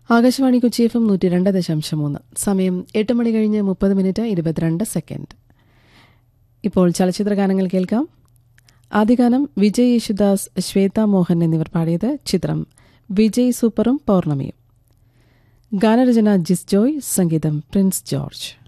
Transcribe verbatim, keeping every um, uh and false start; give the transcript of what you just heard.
Akashvani Kochi F M നൂറ്റി രണ്ട് ദശാംശം മൂന്ന്. സമയം എട്ട് മണി കഴിഞ്ഞ് മുപ്പത് മിനിറ്റ് ഇരുപത്തിരണ്ട് സെക്കൻഡ്. ഇപ്പോൾ ചലച്ചിത്ര ഗാനങ്ങൾ കേൾക്കാം. ആദ്യഗാനം വിജയ് യേശുദാസ്, ശ്വേത മോഹൻ എന്നിവർ പാടിയത്. ചിത്രം വിജയ് സൂപ്പറും പൗർണമിയും. ഗാനരചന ജിസ് ജോയ്, സംഗീതം പ്രിൻസ് ജോർജ്.